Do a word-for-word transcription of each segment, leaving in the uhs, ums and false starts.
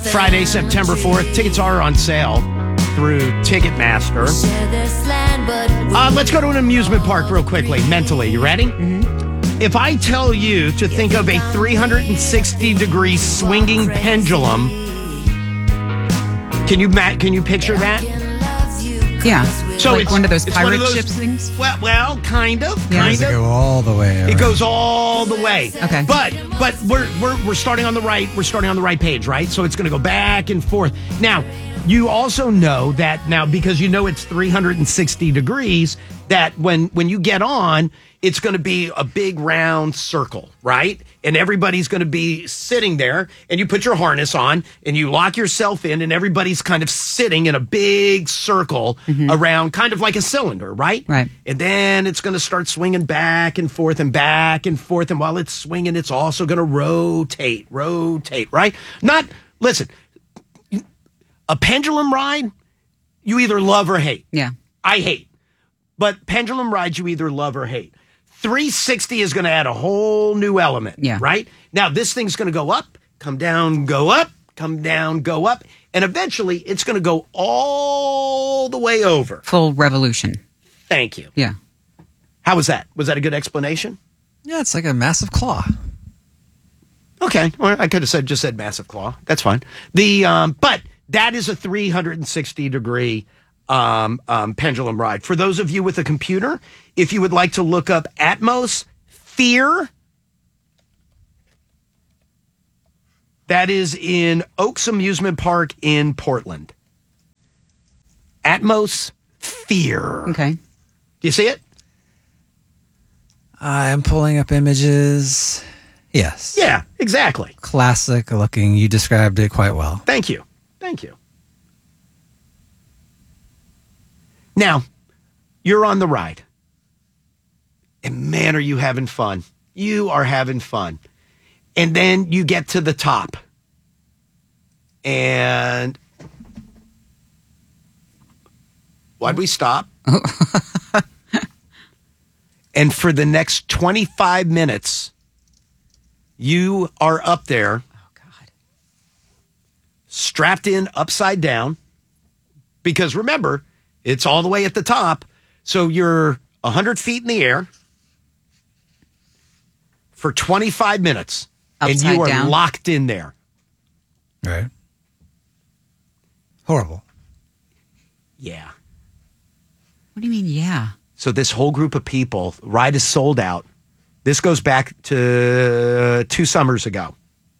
Friday, September fourth. Tickets are on sale through Ticketmaster. Uh, let's go to an amusement park real quickly, mentally. You ready? Mm-hmm. If I tell you to think of a three hundred sixty degree swinging pendulum, can you can you picture that? Yeah. So like it's one of those it's pirate one of those, ship things? Well, well, kind of, Yeah. kind Does it of. go all the way around? It goes all the way. Okay. But but we're we're we're starting on the right. We're starting on the right page, right? So it's going to go back and forth. Now, you also know that now because you know it's three hundred sixty degrees that when when you get on, it's going to be a big round circle, right? And everybody's going to be sitting there, and you put your harness on, and you lock yourself in, and everybody's kind of sitting in a big circle mm-hmm. around, kind of like a cylinder, right? Right. And then it's going to start swinging back and forth and back and forth, and while it's swinging, it's also going to rotate, rotate, right? Not, listen, a pendulum ride, you either love or hate. Yeah. I hate. But pendulum rides, you either love or hate. three sixty is going to add a whole new element, yeah. right? Now, this thing's going to go up, come down, go up, come down, go up, and eventually it's going to go all the way over. Full revolution. Thank you. Yeah. How was that? Was that a good explanation? Yeah, it's like a massive claw. Okay, well, I could have said just said massive claw. That's fine. The um, but that is a three hundred sixty degree um, um, pendulum ride. For those of you with a computer, if you would like to look up Atmos Fear, that is in Oaks Amusement Park in Portland. Atmos Fear. Okay. Do you see it? I'm pulling up images. Yes. Yeah, exactly. Classic looking. You described it quite well. Thank you. Thank you. Now, you're on the ride. And man, are you having fun. You are having fun. And then you get to the top. And why'd we stop? And for the next twenty-five minutes, you are up there. Oh, God. Strapped in upside down. Because remember, it's all the way at the top. So you're one hundred feet in the air for twenty-five minutes. Upside and you are down? locked in there. Right. Horrible. Yeah. What do you mean, yeah? So this whole group of people, ride is sold out. This goes back to two summers ago.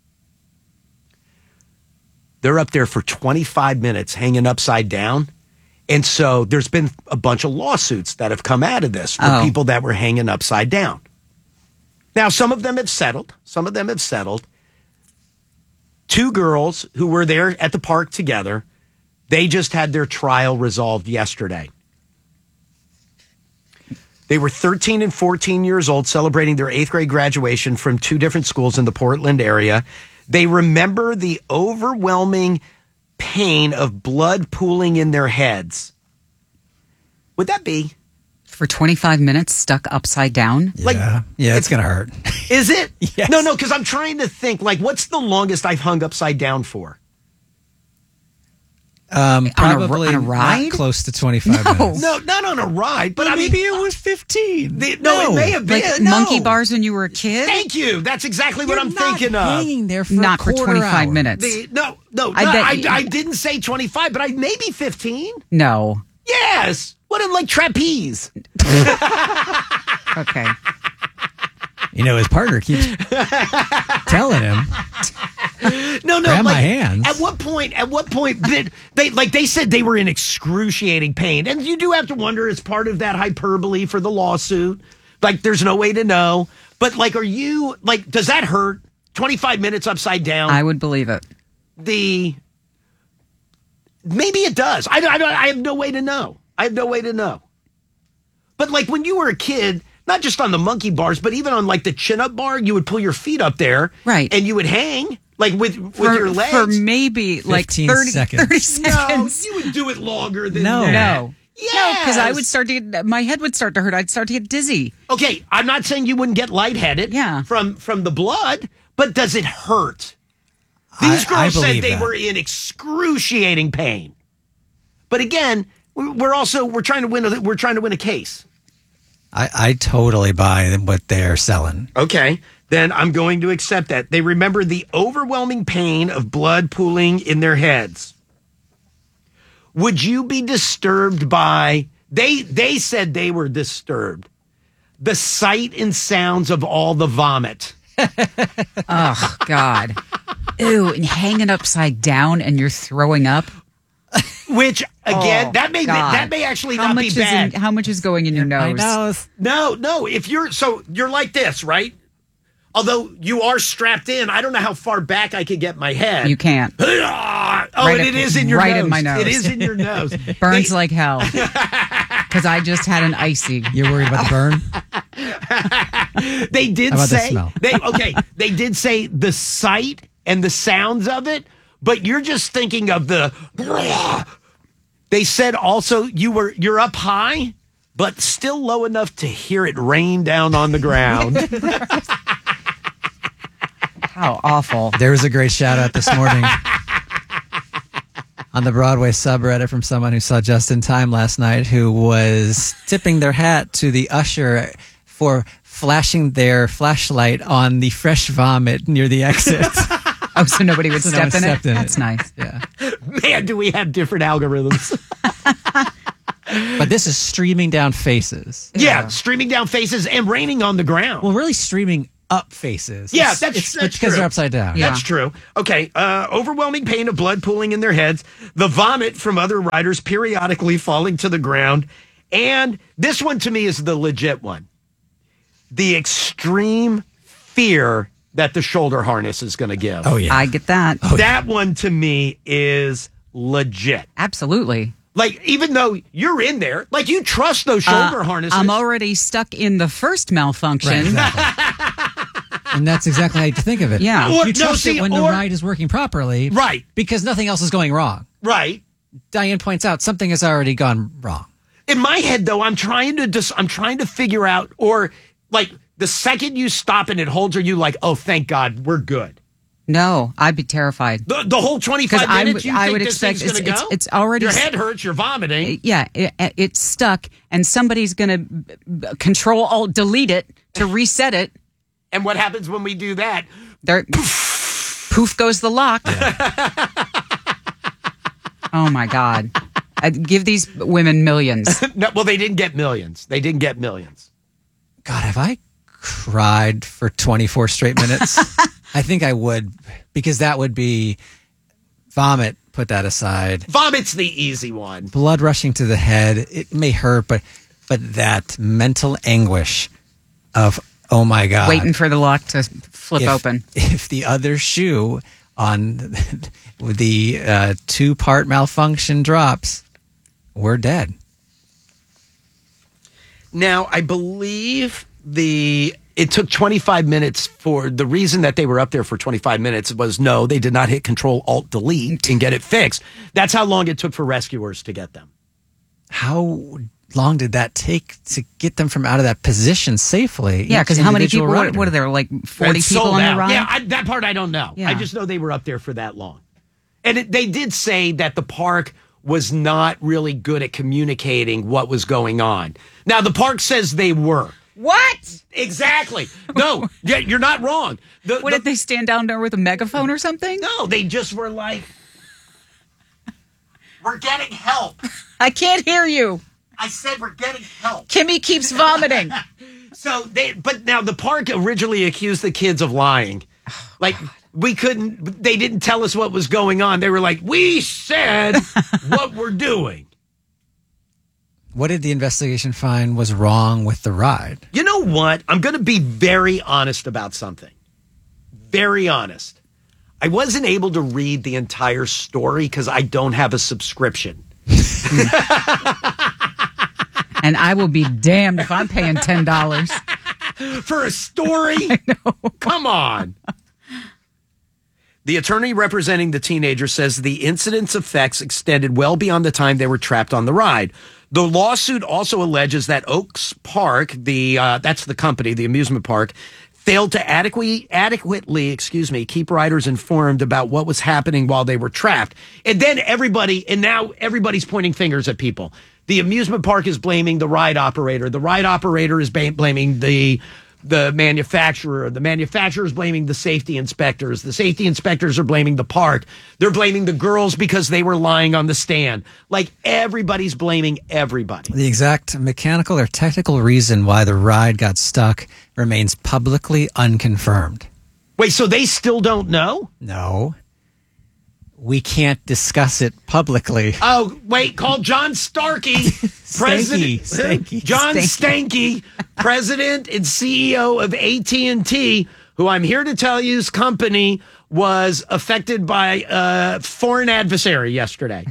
They're up there for twenty-five minutes hanging upside down. And so there's been a bunch of lawsuits that have come out of this for Oh. people that were hanging upside down. Now, some of them have settled. Some of them have settled. Two girls who were there at the park together, they just had their trial resolved yesterday. They were thirteen and fourteen years old, celebrating their eighth grade graduation from two different schools in the Portland area. They remember the overwhelming pain of blood pooling in their heads. Would that be? For twenty-five minutes stuck upside down? Yeah. Like, yeah, it's, it's- going to hurt. Is it? Yes. No, no, because I'm trying to think, like, what's the longest I've hung upside down for? Um, On a- probably on a ride? not close to twenty-five No. minutes. No, not on a ride, but Well, I mean, maybe it was fifteen. the, no, it may have been. Like no. monkey bars when you were a kid? Thank you. That's exactly what You're I'm not thinking of. hanging there for Not a for quarter twenty-five hour. minutes. The, no, no, I no, bet I, you- I didn't say twenty-five, but I maybe fifteen. No. Yes. What in like trapeze? Okay. You know, his partner keeps telling him, No, no. Grab my like, hands. At what point? At what point did they like? They said they were in excruciating pain, and you do have to wonder. It's part of that hyperbole for the lawsuit. Like, there's no way to know. But like, are you like? Does that hurt? twenty-five minutes upside down. I would believe it. the maybe it does. I, I, I have no way to know. I have no way to know. But like when you were a kid, not just on the monkey bars, but even on like the chin up bar, you would pull your feet up there, Right. and you would hang like with with For, your legs for maybe like fifteen thirty seconds. thirty No, seconds. you would do it longer than No. that. No. Yes. Because I would start to get, my head would start to hurt. I'd start to get dizzy. Okay, I'm not saying you wouldn't get lightheaded Yeah. from from the blood, but does it hurt? These I- I girls said believe they that. were in excruciating pain. But again, we- we're also we're trying to win a, we're trying to win a case. I, I totally buy what they're selling. Okay, then I'm going to accept that. They remember the overwhelming pain of blood pooling in their heads. Would you be disturbed by they they said they were disturbed. The sight and sounds of all the vomit. Oh, God. Ew, and hanging upside down and you're throwing up. Which again, Oh, that may God. that may actually how not much be is bad. in, how much is going in your I nose? know. No, no. If you're so you're like this, right? Although you are strapped in, I don't know how far back I could get my head. You can't. Oh, Right and up- it is in your right nose. in my nose. It is in your nose. Burns They- like hell. Because I just had an icy. You're worried about the burn? They did How about the say smell? they okay. They did say the sight and the sounds of it, but you're just thinking of the. They said also you were you're up high, but still low enough to hear it rain down on the ground. How awful. There was a great shout out this morning on the Broadway subreddit from someone who saw Just in Time last night, who was tipping their hat to the usher for flashing their flashlight on the fresh vomit near the exit. Oh, so nobody would So no step one in stepped it? in it. That's nice. Yeah. Man, do we have different algorithms? But this is streaming down faces. Yeah, streaming down faces and raining on the ground. Well, really streaming up faces. Yeah, It's- that's- it's that's because true. they're upside down. Yeah. That's true. Okay. Uh, overwhelming pain of blood pooling in their heads, the vomit from other riders periodically falling to the ground. And this one to me is the legit one. The extreme fear that the shoulder harness is going to give. Oh, yeah. I get that. That one to me is legit. Absolutely. Like, even though you're in there, like you trust those shoulder Uh, harnesses. I'm already stuck in the first malfunction. Right, exactly. And that's exactly how you think of it. Yeah. Or- you no, trust see, it when or- the ride is working properly. Right. Because nothing else is going wrong. Right. Diane points out something has already gone wrong. In my head, though, I'm trying to just, I'm trying to figure out, or like the second you stop and it holds, are you like, oh, thank God, we're good. No, I'd be terrified. The, the whole twenty-five 'Cause I minutes, would- you I think would this expect thing's it's- going to go? it's- it's already Your s- head hurts, you're vomiting. Yeah, it, it's stuck, and somebody's going to control alt delete it to reset it. And what happens when we do that? There, poof goes the lock. Oh my God! I'd give these women millions. No, well, they didn't get millions. They didn't get millions. God, have I cried for twenty-four straight minutes? I think I would, because that would be vomit, put that aside. Vomit's the easy one. Blood rushing to the head, it may hurt, but but that mental anguish of, oh my God. Waiting for the lock to flip if, open. If the other shoe on the uh, two-part malfunction drops, we're dead. Now, I believe the it took twenty-five minutes for the reason that they were up there for twenty-five minutes was no, they did not hit Control Alt Delete and get it fixed. That's how long it took for rescuers to get them. How long did that take to get them from out of that position safely? Yeah, Each because how many individual people? What, rider? what are there, like forty It's people sold on out. the ride? Yeah, I, that part I don't know. Yeah. I just know they were up there for that long. And it, they did say that the park was not really good at communicating what was going on. Now, the park says they were. What? Exactly. No, yeah, you're not wrong. The, What the- did they stand down there with a megaphone or something? No, they just were like, we're getting help. I can't hear you. I said we're getting help. Kimmy keeps vomiting. So they, but now the park originally accused the kids of lying. Like, we couldn't, they didn't tell us what was going on. They were like, we said what we're doing. What did the investigation find was wrong with the ride? You know what? I'm going to be very honest about something. Very honest. I wasn't able to read the entire story because I don't have a subscription. And I will be damned if I'm paying ten dollars. For a story? Come on. The attorney representing the teenager says the incident's effects extended well beyond the time they were trapped on the ride. The lawsuit also alleges that Oaks Park, the uh, that's the company, the amusement park, failed to adequately, adequately, excuse me, keep riders informed about what was happening while they were trapped. And then everybody, and now everybody's pointing fingers at people. The amusement park is blaming the ride operator. The ride operator is ba- blaming the the manufacturer. The manufacturer is blaming the safety inspectors. The safety inspectors are blaming the park. They're blaming the girls because they were lying on the stand. Like, everybody's blaming everybody. The exact mechanical or technical reason why the ride got stuck remains publicly unconfirmed. Wait, so they still don't know? No. We can't discuss it publicly. Oh, wait, call John Starkey, president. Stanky. John Stanky, president and C E O of A T and T, who I'm here to tell you's company was affected by a foreign adversary yesterday.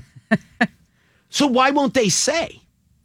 So why won't they say?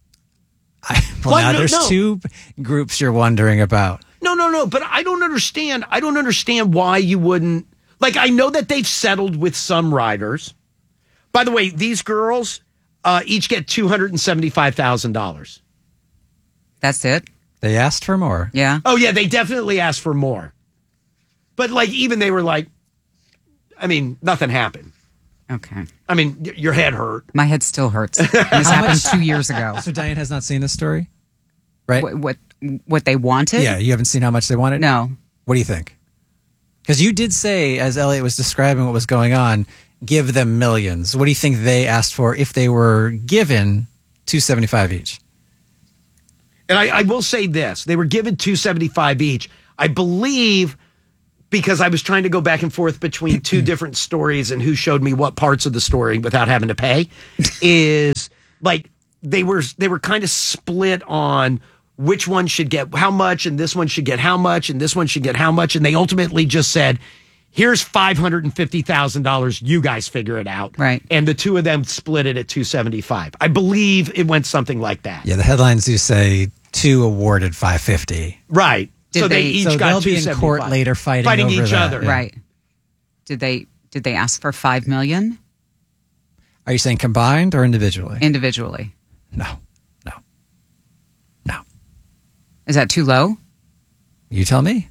I, well, What? now No, there's no. two groups you're wondering about. No, no, no, but I don't understand. I don't understand why you wouldn't. Like, I know that they've settled with some riders. By the way, these girls uh, each get two hundred seventy-five thousand dollars. That's it. They asked for more. Yeah. Oh, yeah, they definitely asked for more. But, like, even they were like, I mean, nothing happened. Okay. I mean, y- your head hurt. My head still hurts. This happened two years ago. So Diane has not seen this story? Right? What, what what they wanted? Yeah, you haven't seen how much they wanted? No. What do you think? Because you did say, as Elliot was describing what was going on, give them millions. What do you think they asked for if they were given two hundred seventy-five dollars each? And I, I will say this. They were given two hundred seventy-five dollars each. I believe, because I was trying to go back and forth between two different stories and who showed me what parts of the story without having to pay, is like they were they were kind of split on which one should get how much and this one should get how much and this one should get how much. And they ultimately just said, here's five hundred fifty thousand dollars. You guys figure it out. Right. And the two of them split it at two hundred seventy-five. I believe it went something like that. Yeah, the headlines do say two awarded five hundred fifty dollars. Right. Did so they, they- each So got they'll be in court two seventy-five. later fighting fighting over each that. other. Yeah. Right. Did they did they ask for five million Are you saying combined or individually? individually? no. No. No. Is that too low? You tell me.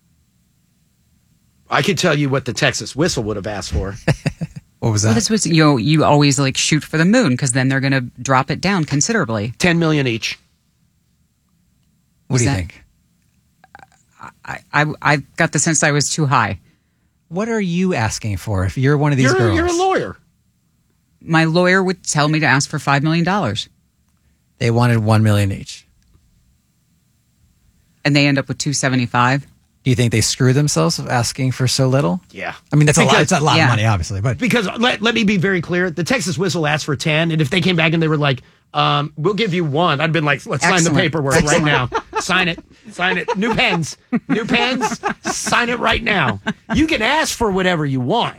I could tell you what the Texas Whistle would have asked for. What was Well, that? this was you know, you always like shoot for the moon because then they're going to drop it down considerably. ten million each. What do you that- think? I, I I got the sense I was too high. What are you asking for if you're one of these You're, girls? you're a lawyer. My lawyer would tell me to ask for five million dollars, They wanted one million each. and they end up with two seventy five. Do you think they screw themselves of asking for so little? Yeah. I mean, that's a lot. Because- It's a lot yeah. of money, obviously, but Because let, let me be very clear. The Texas Whistle asked for ten. And if they came back and they were like, um, we'll give you one, I'd been like, let's sign the Excellent. paperwork Excellent. right now. Sign it. Sign it. New pens. New pens. Sign it right now. You can ask for whatever you want.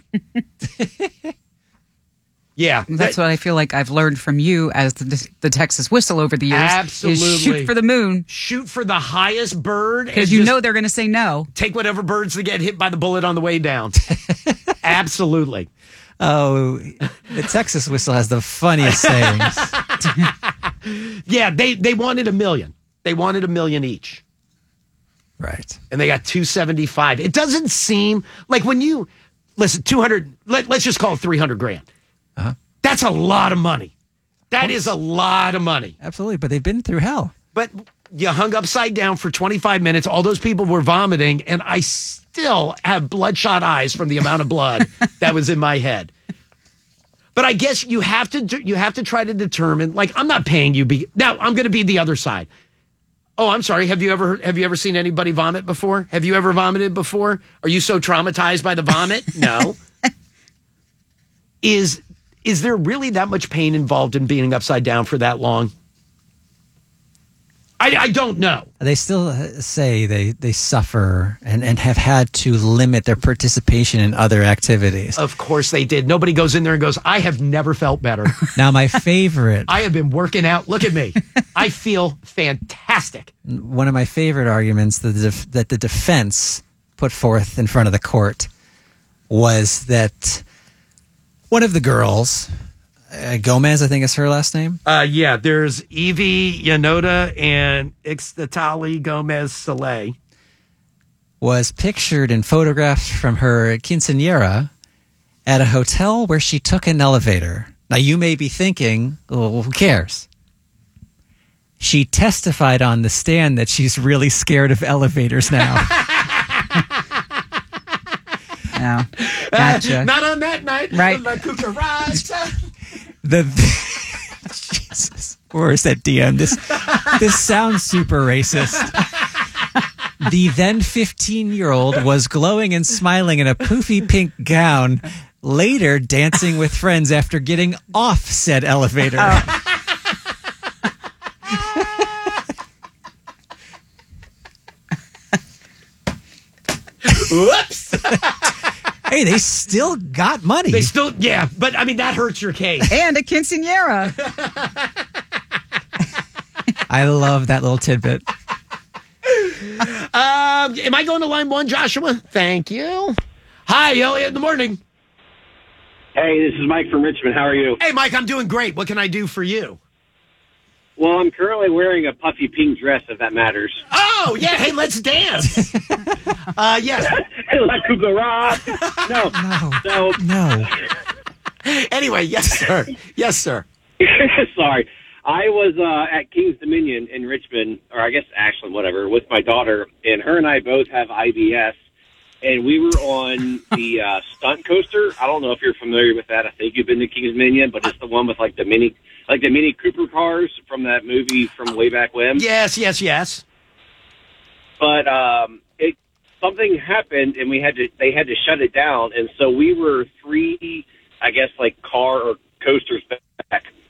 Yeah. That's that- what I feel like I've learned from you as the, the Texas Whistle over the years. Absolutely. Is shoot for the moon shoot for the highest bird. and because you just know they're going to say no. take whatever birds that get hit by the bullet on the way down. Absolutely. oh, the Texas Whistle has the funniest sayings. Yeah, they, they wanted a million. They wanted a million each. Right. And they got two seventy-five. It doesn't seem like when you listen, two hundred, let, let's just call it three hundred grand. Uh-huh. That's a lot of money. That is a lot of money. Absolutely, but they've been through hell. But you hung upside down for twenty-five minutes. All those people were vomiting, and I still have bloodshot eyes from the amount of blood that was in my head. But I guess you have to do- you have to try to determine. Like, I'm not paying you. Be, now I'm going to be the other side. Oh, I'm sorry. Have you ever have you ever seen anybody vomit before? Have you ever vomited before? Are you so traumatized by the vomit? No. Is is there really that much pain involved in being upside down for that long? I, I don't know. They still uh, say they, they suffer and, and have had to limit their participation in other activities. Of course they did. Nobody goes in there and goes, I have never felt better. Now, my favorite, I have been working out. Look at me. I feel fantastic. one of my favorite arguments that the, def- that the defense put forth in front of the court was that one of the girls, uh, Gomez, I think is her last name. Uh, yeah, there's Evie Yanoda and Ixtatali Gomez Soleil. was pictured in photographs from her quinceañera at a hotel where she took an elevator. Now, you may be thinking, well, who cares? She testified on the stand that she's really scared of elevators now. No. Gotcha. Uh, not on that night. Right. La cucaracha. The Jesus, where is that D M? This this sounds super racist. The then fifteen-year-old was glowing and smiling in a poofy pink gown, later dancing with friends after getting off said elevator. Oh. Whoops. Hey, they still got money. They still, yeah, but I mean, that hurts your case. And a quinceañera. I love that little tidbit. Um, am I going to line one, Joshua? Thank you. Hi, Elliot, in the morning. Hey, this is Mike from Richmond. How are you? Hey, Mike, I'm doing great. What can I do for you? Well, I'm currently wearing a puffy pink dress, if that matters. Oh, yeah. Hey, let's dance. uh, yes. La cucaracha. No. No. So, No. Anyway, yes, sir. Yes, sir. sorry. I was uh, at King's Dominion in Richmond, or I guess actually whatever, with my daughter, and her and I both have I B S, and we were on the uh, stunt coaster. I don't know if you're familiar with that. I think you've been to King's Dominion, but it's the one with like the mini, like the Mini Cooper cars from that movie from way back when. Yes, yes, yes. But um, it something happened, and we had to. They had to shut it down, and so we were three, I guess, like car or coasters back.